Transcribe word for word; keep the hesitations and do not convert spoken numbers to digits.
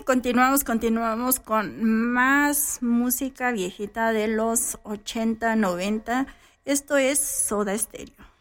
continuamos, continuamos con más música viejita de los ochenta, noventa. Esto es Soda Stereo.